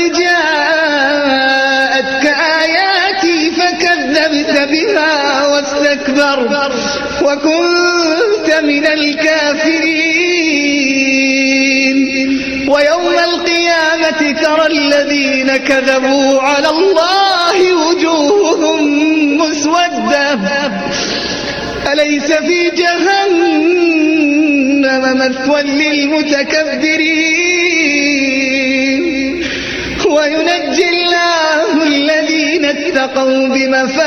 جاءتك آياتي فكذبت بها واستكبرت وكنت من الكافرين. ويوم القيامة ترى الذين كذبوا على الله وجوههم مسودة أليس في جهنم مثوى للمتكبرين. وينجي الله الذين اتقوا بمفازتهم